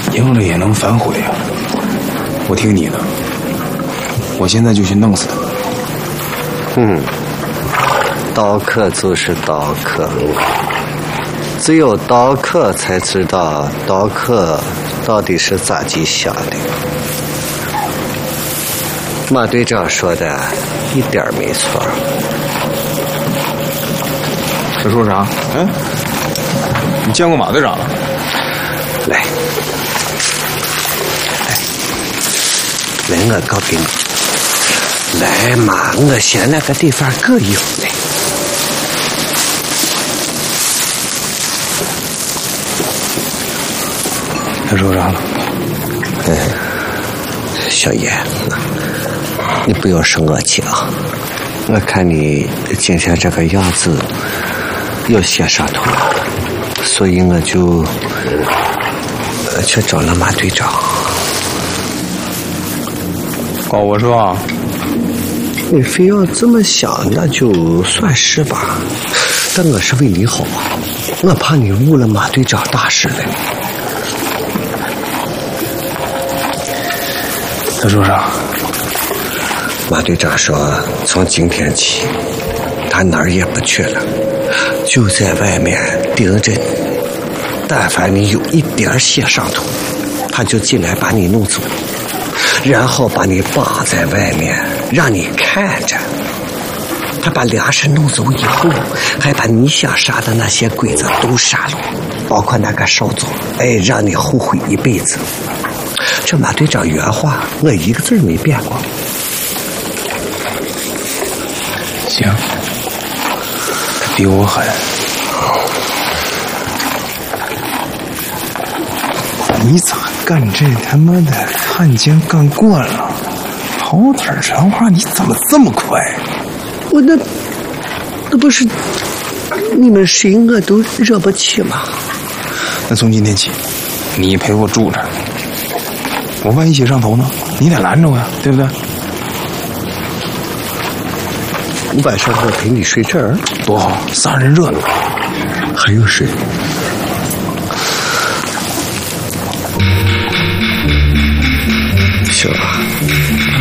赢了也能反悔啊！我听你的，我现在就去弄死他。 刀客就是刀客，只有刀客才知道刀客到底是咋地想的。马队长说的一点没错。 他说啥？你见过马队长了？ 来，我告给你。来嘛，我嫌那个地方够有的。 他说啥了？ 小爷，你不要生我气啊！我看你今天这个样子要写上头，所以我就去找了马队长。 搞我说， 你非要这么想，那就算是吧。但我是为你好，我怕你误了马队长大事了。 他说啥？ 马队长说，从今天起，他哪儿也不去了，就在外面盯着你。但凡你有一点血上头，他就进来把你弄走，然后把你绑在外面，让你看着。他把粮食弄走以后，还把你想杀的那些鬼子都杀了，包括那个少总，让你后悔一辈子。这马队长原话，我一个字没变过。 行，他比我狠。你咋干这他妈的汉奸干惯了？跑腿传话你怎么这么快？ 我那不是你们谁我都惹不起吗？ 那从今天起，你陪我住着。我万一写上头呢？你得拦着我呀，对不对？ 晚上我陪你睡这儿， 多好，仨人热闹。 还有谁？行啊。